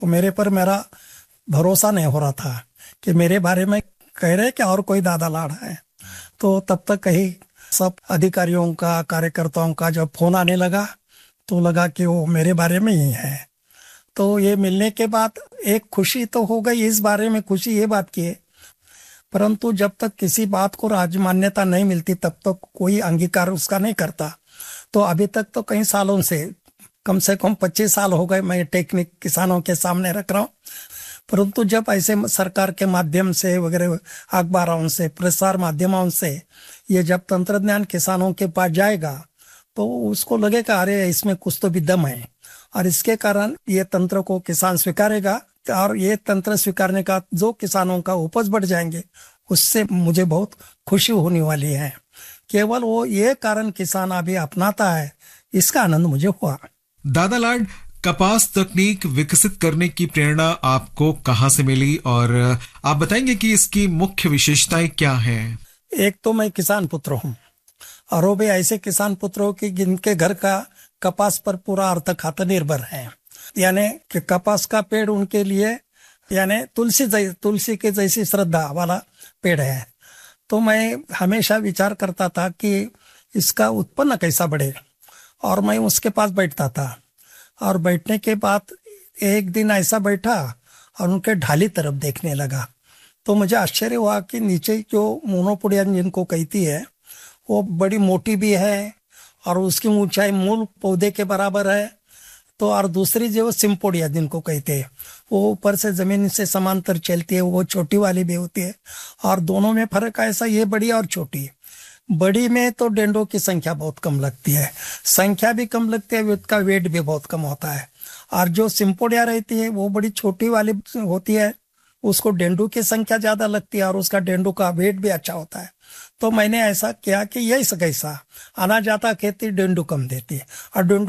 तो मेरे पर मेरा भरोसा नहीं हो रहा था कि मेरे बारे में कह रहे कि और कोई दादा लाड़ है। तो तब तक कहीं सब अधिकारियों का, कार्यकर्ताओं का जब फोन आने लगा तो लगा कि वो मेरे बारे में ही है। तो ये मिलने के बाद एक खुशी तो हो गई, इस बारे में खुशी ये बात की है, परंतु जब तक किसी बात को राज मान्यता नहीं मिलती तब तक कोई अंगीकार उसका नहीं करता। तो अभी तक तो कई सालों से कम 25 साल हो गए मैं टेक्निक किसानों के सामने रख रहा हूँ। परंतु जब ऐसे सरकार के माध्यम से वगैरह, अखबारों से, प्रसार माध्यमों से ये जब तंत्रज्ञान किसानों के पास जाएगा तो उसको लगेगा अरे इसमें कुछ तो भी दम है, और इसके कारण ये तंत्र को किसान स्वीकारेगा, और ये तंत्र स्वीकारने का जो किसानों का उपज बढ़ जाएंगे उससे मुझे बहुत खुशी होने वाली है। केवल वो ये कारण किसान अभी अपनाता है, इसका आनंद मुझे हुआ। दादा लाड, कपास तकनीक विकसित करने की प्रेरणा आपको कहां से मिली और आप बताएंगे कि इसकी मुख्य विशेषताएं क्या हैं? एक तो मैं किसान पुत्र हूँ, और वो भी ऐसे किसान पुत्र हो कि जिनके घर का कपास पर पूरा अर्थ खाता निर्भर है। यानी कि कपास का पेड़ उनके लिए यानी तुलसी के जैसी श्रद्धा वाला पेड़ है। तो मैं हमेशा विचार करता था कि इसका उत्पन्न कैसा बढ़े, और मैं उसके पास बैठता था। और बैठने के बाद एक दिन ऐसा बैठा और उनके ढाली तरफ देखने लगा, तो मुझे आश्चर्य हुआ कि नीचे जो मोनोपोडिया जिनको कहती है वो बड़ी मोटी भी है, और उसकी ऊंचाई मूल पौधे के बराबर है। तो और दूसरी जो सिम्पोडिया जिनको कहते हैं वो ऊपर से जमीन से समांतर चलती है, वो छोटी वाली भी होती है। और दोनों में फर्क ऐसा, ये बड़ी और छोटी। बड़ी में तो डेंडों की संख्या बहुत कम लगती है, संख्या भी कम लगती है, उसका वेट भी बहुत कम होता है। और जो सिम्पोडिया रहती है वो बड़ी छोटी वाली होती है, उसको डेंडू की संख्या ज्यादा लगती है और उसका डेंडू का वेट भी अच्छा होता है। तो मैंने ऐसा किया कि यही कैसा आना जाता खेती डेंडू कम देती है, और डेंडू